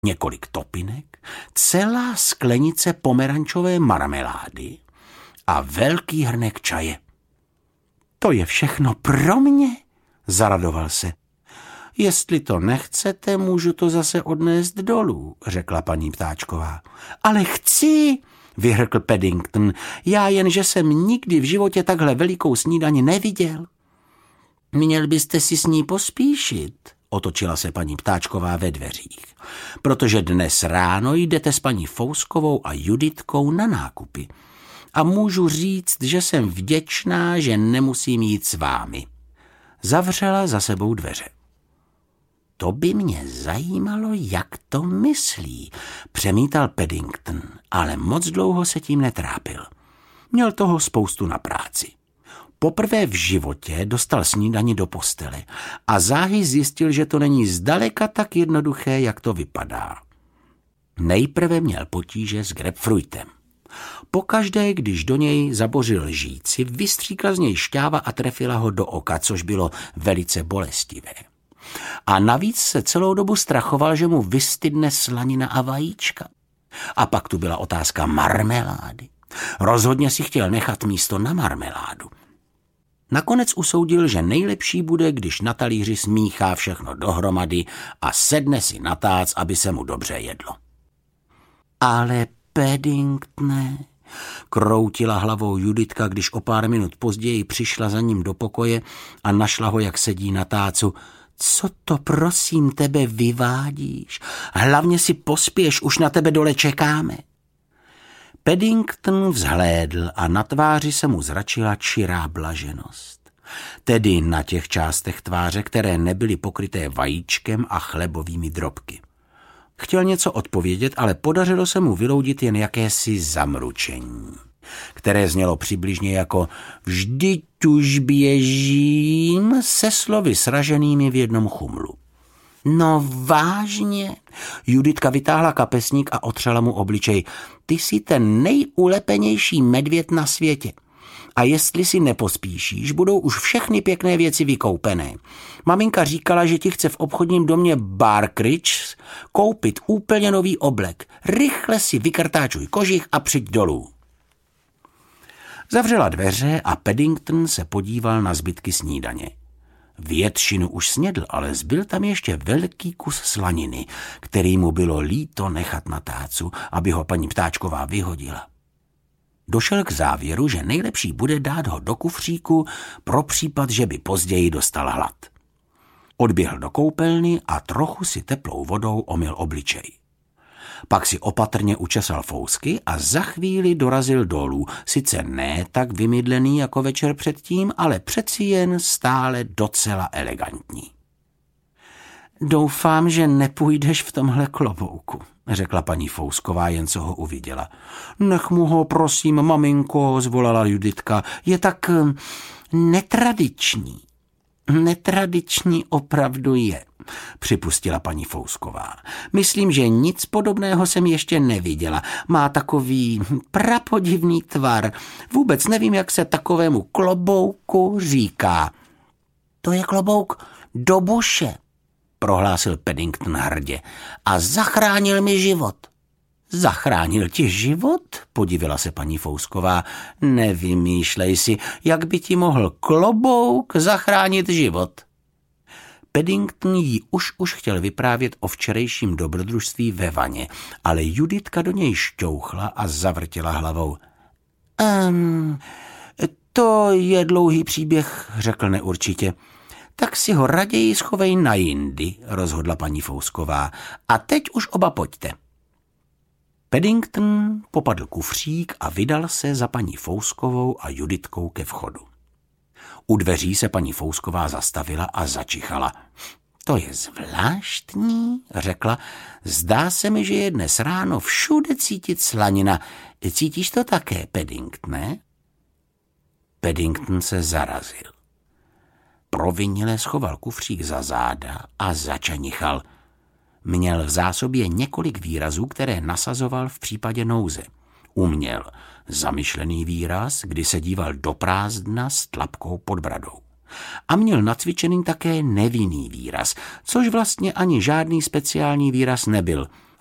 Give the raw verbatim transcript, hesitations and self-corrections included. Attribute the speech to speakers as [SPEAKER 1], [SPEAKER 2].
[SPEAKER 1] několik topinek, celá sklenice pomerančové marmelády a velký hrnek čaje. To je všechno pro mě, zaradoval se. Jestli to nechcete, můžu to zase odnést dolů, řekla paní Ptáčková. Ale chci, vyhrkl Paddington, já jen, že jsem nikdy v životě takhle velikou snídani neviděl. Měl byste si s ní pospíšit, otočila se paní Ptáčková ve dveřích, protože dnes ráno jdete s paní Fouskovou a Juditkou na nákupy. A můžu říct, že jsem vděčná, že nemusím jít s vámi. Zavřela za sebou dveře. To by mě zajímalo, jak to myslí, přemítal Paddington, ale moc dlouho se tím netrápil. Měl toho spoustu na práci. Poprvé v životě dostal snídani do postele a záhy zjistil, že to není zdaleka tak jednoduché, jak to vypadá. Nejprve měl potíže s grapefruitem. Pokaždé, když do něj zabořil lžíci, vystříkla z něj šťáva a trefila ho do oka, což bylo velice bolestivé. A navíc se celou dobu strachoval, že mu vystydne slanina a vajíčka. A pak tu byla otázka marmelády. Rozhodně si chtěl nechat místo na marmeládu. Nakonec usoudil, že nejlepší bude, když na talíři smíchá všechno dohromady a sedne si na tác, aby se mu dobře jedlo. Ale Paddingtone, kroutila hlavou Juditka, když o pár minut později přišla za ním do pokoje a našla ho, jak sedí na tácu. Co to prosím tebe vyvádíš? Hlavně si pospěš, už na tebe dole čekáme. Paddington vzhlédl a na tváři se mu zračila čirá blaženost. Tedy na těch částech tváře, které nebyly pokryté vajíčkem a chlebovými drobky. Chtěl něco odpovědět, ale podařilo se mu vyloudit jen jakési zamručení, které znělo přibližně jako vždyť už běžím se slovy sraženými v jednom chumlu. No vážně, Juditka vytáhla kapesník a otřela mu obličej. Ty jsi ten nejulepenější medvěd na světě. A jestli si nepospíšíš, budou už všechny pěkné věci vykoupené. Maminka říkala, že ti chce v obchodním domě Barkridge koupit úplně nový oblek. Rychle si vykrtáčuj kožich a přijď dolů. Zavřela dveře a Paddington se podíval na zbytky snídaně. Většinu už snědl, ale zbyl tam ještě velký kus slaniny, který mu bylo líto nechat na tácu, aby ho paní Ptáčková vyhodila. Došel k závěru, že nejlepší bude dát ho do kufříku pro případ, že by později dostal hlad. Odběhl do koupelny a trochu si teplou vodou omyl obličej. Pak si opatrně učesal fousky a za chvíli dorazil dolů, sice ne tak vymydlený jako večer předtím, ale přeci jen stále docela elegantní. Doufám, že nepůjdeš v tomhle klobouku, řekla paní Fousková, jen co ho uviděla. Nech mu ho, prosím, maminko, zvolala Juditka, je tak netradiční. Netradiční opravdu je, připustila paní Fousková. Myslím, že nic podobného jsem ještě neviděla. Má takový prapodivný tvar. Vůbec nevím, jak se takovému klobouku říká. To je klobouk do buše, prohlásil Paddington hrdě, a zachránil mi život. Zachránil ti život? Podivila se paní Fousková. Nevymýšlej si, jak by ti mohl klobouk zachránit život. Paddington jí už už chtěl vyprávět o včerejším dobrodružství ve vaně, ale Juditka do něj šťouchla a zavrtěla hlavou. Um, to je dlouhý příběh, řekl neurčitě. Tak si ho raději schovej na jindy, rozhodla paní Fousková. A teď už oba pojďte. Paddington popadl kufřík a vydal se za paní Fouskovou a Juditkou ke vchodu. U dveří se paní Fousková zastavila a začichala. To je zvláštní, řekla. Zdá se mi, že je dnes ráno všude cítit slanina. Cítíš to také, Paddingtone? Paddington se zarazil. Provinile schoval kufřík za záda a začanichal. Měl v zásobě několik výrazů, které nasazoval v případě nouze. Uměl zamyšlený výraz, kdy se díval do prázdna s tlapkou pod bradou. A měl nacvičený také nevinný výraz, což vlastně ani žádný speciální výraz nebyl.